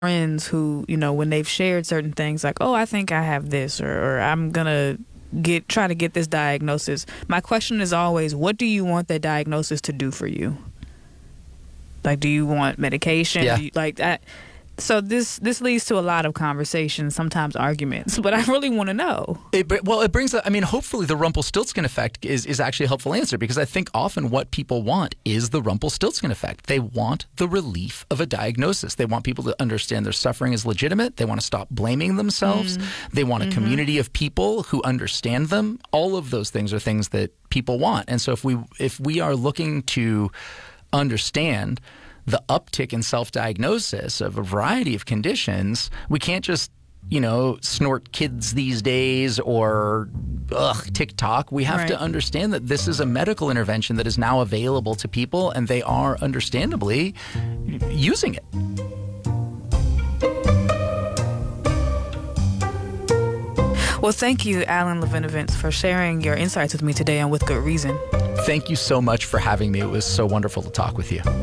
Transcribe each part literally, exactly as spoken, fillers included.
friends who, you know, when they've shared certain things like, oh, I think I have this, or, or I'm going to get try to get this diagnosis. My question is always, what do you want that diagnosis to do for you? Like, do you want medication? Yeah. Do you, like that. So this this leads to a lot of conversations, sometimes arguments, but I really want to know. It, well, it brings, I mean, hopefully the Rumpelstiltskin effect is, is actually a helpful answer, because I think often what people want is the Rumpelstiltskin effect. They want the relief of a diagnosis. They want people to understand their suffering is legitimate. They want to stop blaming themselves. Mm. They want a mm-hmm. community of people who understand them. All of those things are things that people want. And so if we if we are looking to understand the uptick in self-diagnosis of a variety of conditions, we can't just, you know, snort kids these days or, ugh, TikTok. We have right. to understand that this is a medical intervention that is now available to people, and they are understandably using it. Well, thank you, Alan Levinovitz, for sharing your insights with me today on With Good Reason. Thank you so much for having me. It was so wonderful to talk with you.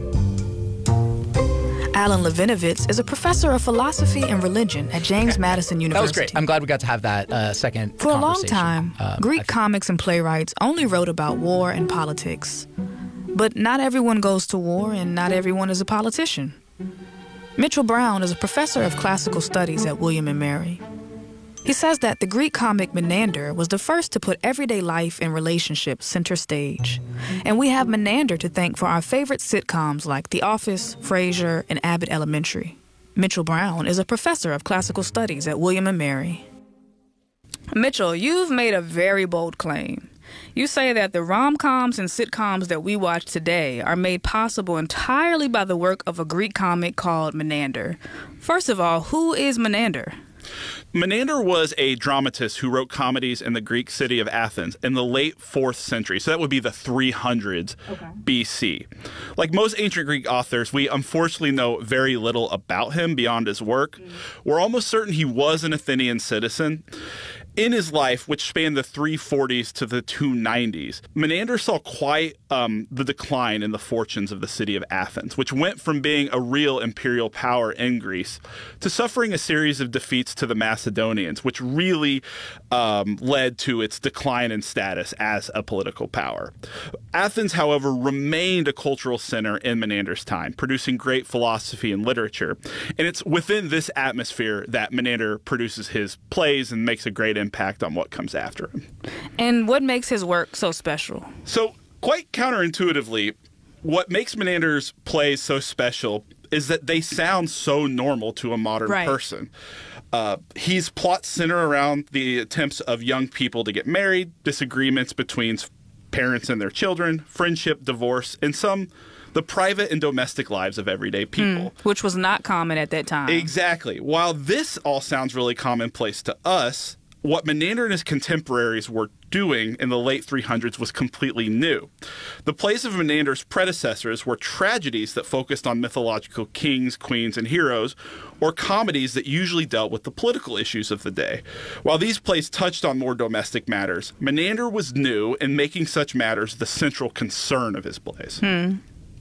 Alan Levinovitz is a professor of philosophy and religion at James okay. Madison University. That was great. I'm glad we got to have that uh, second For a long conversation. time, um, Greek comics and playwrights only wrote about war and politics. But not everyone goes to war, and not everyone is a politician. Mitchell Brown is a professor of classical studies at William and Mary. He says that the Greek comic Menander was the first to put everyday life and relationships center stage. And we have Menander to thank for our favorite sitcoms like The Office, Frasier, and Abbott Elementary. Mitchell Brown is a professor of classical studies at William and Mary. Mitchell, you've made a very bold claim. You say that the rom-coms and sitcoms that we watch today are made possible entirely by the work of a Greek comic called Menander. First of all, who is Menander? Menander was a dramatist who wrote comedies in the Greek city of Athens in the late fourth century. So that would be the three hundreds okay. B C. Like most ancient Greek authors, we unfortunately know very little about him beyond his work. Mm. We're almost certain he was an Athenian citizen. In his life, which spanned the three forties to the two nineties, Menander saw quite um, the decline in the fortunes of the city of Athens, which went from being a real imperial power in Greece to suffering a series of defeats to the Macedonians, which really um, led to its decline in status as a political power. Athens, however, remained a cultural center in Menander's time, producing great philosophy and literature. And it's within this atmosphere that Menander produces his plays and makes a great impact. impact on what comes after him. And what makes his work so special? So, quite counterintuitively, what makes Menander's plays so special is that they sound so normal to a modern right. person. Uh, his plots center around the attempts of young people to get married, disagreements between parents and their children, friendship, divorce, and some the private and domestic lives of everyday people. Mm, which was not common at that time. Exactly. While this all sounds really commonplace to us, what Menander and his contemporaries were doing in the late three hundreds was completely new. The plays of Menander's predecessors were tragedies that focused on mythological kings, queens, and heroes, or comedies that usually dealt with the political issues of the day. While these plays touched on more domestic matters, Menander was new in making such matters the central concern of his plays. Hmm.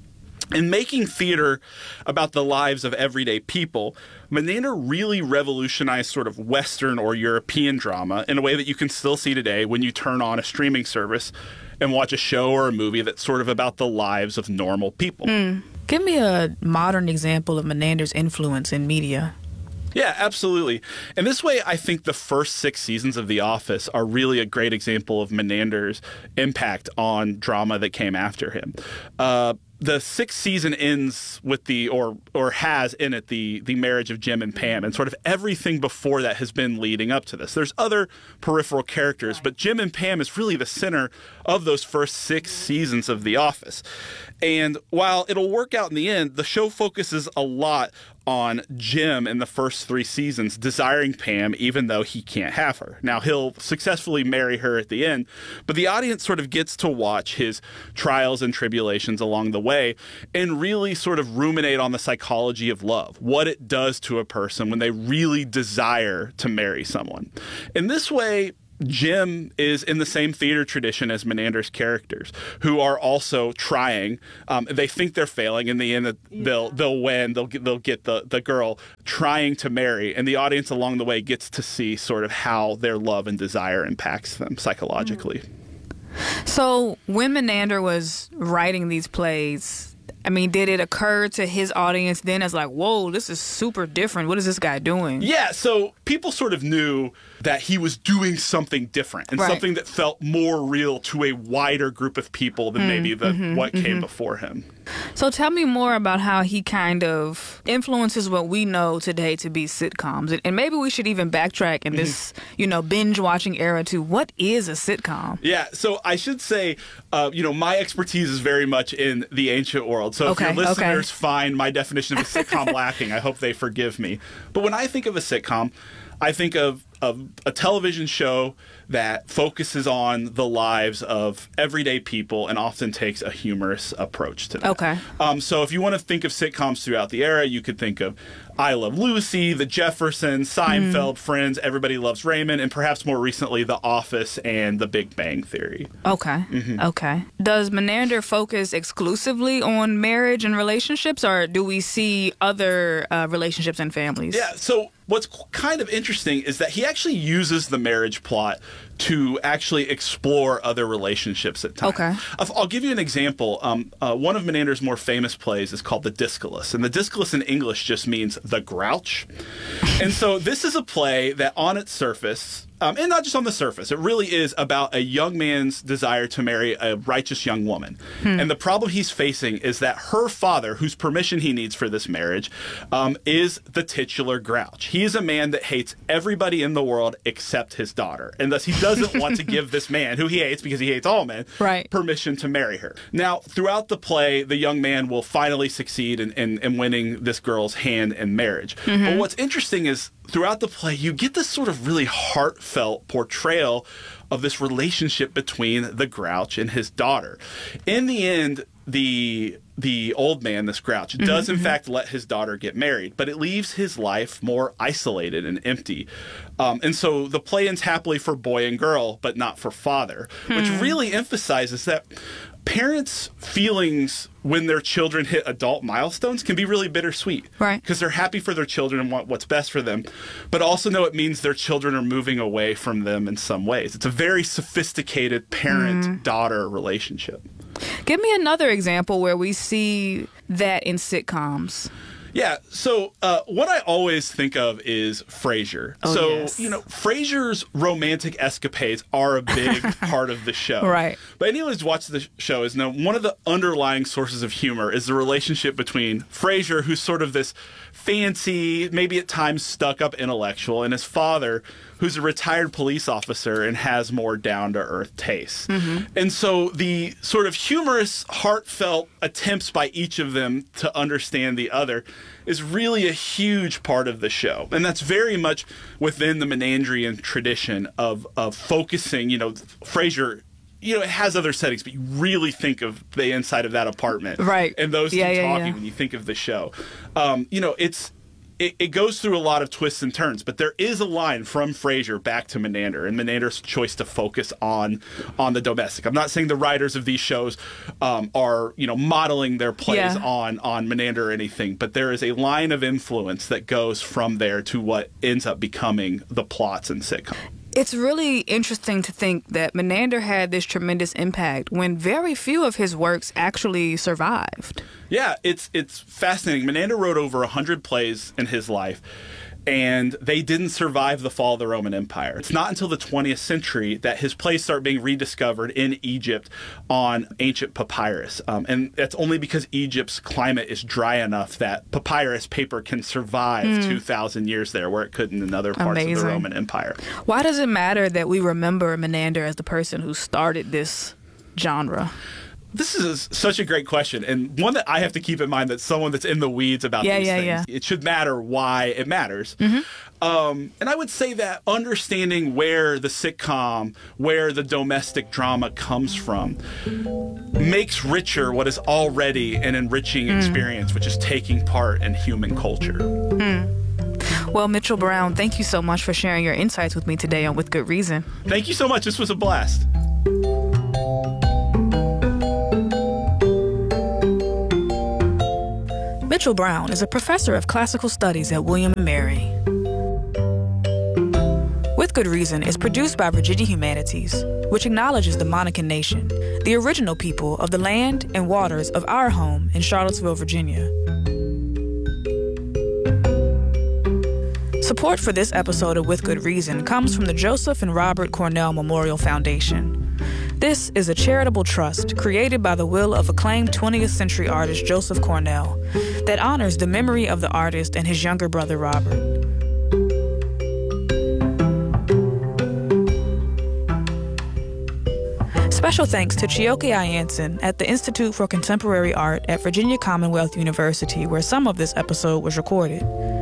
In making theater about the lives of everyday people, Menander really revolutionized sort of Western or European drama in a way that you can still see today when you turn on a streaming service and watch a show or a movie that's sort of about the lives of normal people. Mm. Give me a modern example of Menander's influence in media. Yeah, absolutely. And this way, I think the first six seasons of The Office are really a great example of Menander's impact on drama that came after him. Uh, the sixth season ends with the, or or has in it, the the marriage of Jim and Pam, and sort of everything before that has been leading up to this. There's other peripheral characters, but Jim and Pam is really the center of those first six seasons of The Office. And while it'll work out in the end, the show focuses a lot on Jim in the first three seasons desiring Pam even though he can't have her. Now, he'll successfully marry her at the end, but the audience sort of gets to watch his trials and tribulations along the way and really sort of ruminate on the psychology of love, what it does to a person when they really desire to marry someone. In this way, Jim is in the same theater tradition as Menander's characters, who are also trying. Um, they think they're failing. In the end, they'll they'll win. They'll get, they'll get the, the girl trying to marry, and the audience along the way gets to see sort of how their love and desire impacts them psychologically. So when Menander was writing these plays, I mean, did it occur to his audience then as like, whoa, this is super different. What is this guy doing? Yeah, so people sort of knew that he was doing something different and right. something that felt more real to a wider group of people than mm, maybe the, mm-hmm, what mm-hmm. came before him. So tell me more about how he kind of influences what we know today to be sitcoms. And maybe we should even backtrack in this, mm-hmm. you know, binge-watching era to what is a sitcom? Yeah, so I should say, uh, you know, my expertise is very much in the ancient world. So okay, if your listeners okay. find my definition of a sitcom lacking, I hope they forgive me. But when I think of a sitcom, I think of, of a television show that focuses on the lives of everyday people and often takes a humorous approach to that. Okay. Um, so if you want to think of sitcoms throughout the era, you could think of I Love Lucy, The Jeffersons, Seinfeld, mm. Friends, Everybody Loves Raymond, and perhaps more recently, The Office and The Big Bang Theory. Okay. Mm-hmm. Okay. Does Menander focus exclusively on marriage and relationships, or do we see other uh, relationships and families? Yeah, so what's kind of interesting is that he actually uses the marriage plot to actually explore other relationships at times. Okay. I'll give you an example. Um, uh, one of Menander's more famous plays is called The Discalus, and The Discalus in English just means the grouch. And so this is a play that on its surface, Um, and not just on the surface. It really is about a young man's desire to marry a righteous young woman. Hmm. And the problem he's facing is that her father, whose permission he needs for this marriage, um, is the titular grouch. He is a man that hates everybody in the world except his daughter. And thus he doesn't want to give this man, who he hates because he hates all men, right. permission to marry her. Now, throughout the play, the young man will finally succeed in, in, in winning this girl's hand in marriage. Mm-hmm. But what's interesting is throughout the play, you get this sort of really heartfelt portrayal of this relationship between the grouch and his daughter. In the end, the the old man, this grouch, mm-hmm, does in mm-hmm. fact let his daughter get married, but it leaves his life more isolated and empty. Um, and so the play ends happily for boy and girl, but not for father, hmm. which really emphasizes that parents' feelings when their children hit adult milestones can be really bittersweet. Right. Because they're happy for their children and want what's best for them, but also know it means their children are moving away from them in some ways. It's a very sophisticated parent-daughter mm. relationship. Give me another example where we see that in sitcoms. Yeah, so uh, what I always think of is Frasier. Oh, so, yes. you know, Frasier's romantic escapades are a big part of the show. Right. But anyone who's watched the show is know one of the underlying sources of humor is the relationship between Frasier, who's sort of this fancy, maybe at times stuck-up intellectual, and his father, who's a retired police officer and has more down-to-earth tastes. Mm-hmm. And so the sort of humorous, heartfelt attempts by each of them to understand the other is really a huge part of the show. And that's very much within the Menandrian tradition of, of focusing, you know, Frasier, you know, it has other settings, but you really think of the inside of that apartment. Right. And those yeah, two yeah, talking yeah. when you think of the show. Um, you know, it's It, it goes through a lot of twists and turns, but there is a line from Frasier back to Menander, and Menander's choice to focus on on the domestic. I'm not saying the writers of these shows um, are, you know, modeling their plays yeah. on on Menander or anything, but there is a line of influence that goes from there to what ends up becoming the plots in sitcom. It's really interesting to think that Menander had this tremendous impact when very few of his works actually survived. Yeah, it's it's fascinating. Menander wrote over one hundred plays in his life, and they didn't survive the fall of the Roman Empire. It's not until the twentieth century that his plays start being rediscovered in Egypt on ancient papyrus. Um, and that's only because Egypt's climate is dry enough that papyrus paper can survive mm. two thousand years there, where it couldn't in other parts Amazing. of the Roman Empire. Why does it matter that we remember Menander as the person who started this genre? This is such a great question, and one that I have to keep in mind, that someone that's in the weeds about yeah, these yeah, things, yeah. it should matter why it matters. Mm-hmm. Um, and I would say that understanding where the sitcom, where the domestic drama comes from, makes richer what is already an enriching mm. experience, which is taking part in human culture. Mm. Well, Mitchell Brown, thank you so much for sharing your insights with me today on With Good Reason. Thank you so much. This was a blast. Mitchell Brown is a professor of classical studies at William and Mary. With Good Reason is produced by Virginia Humanities, which acknowledges the Monacan Nation, the original people of the land and waters of our home in Charlottesville, Virginia. Support for this episode of With Good Reason comes from the Joseph and Robert Cornell Memorial Foundation. This is a charitable trust created by the will of acclaimed twentieth century artist Joseph Cornell that honors the memory of the artist and his younger brother Robert. Special thanks to Chioke Ayanson at the Institute for Contemporary Art at Virginia Commonwealth University, where some of this episode was recorded.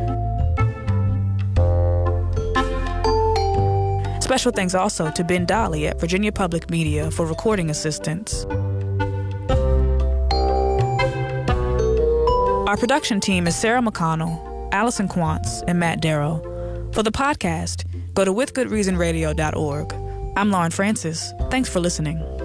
Special thanks also to Ben Dolly at Virginia Public Media for recording assistance. Our production team is Sarah McConnell, Allison Quantz, and Matt Darrow. For the podcast, go to with good reason radio dot org. I'm Lauren Francis. Thanks for listening.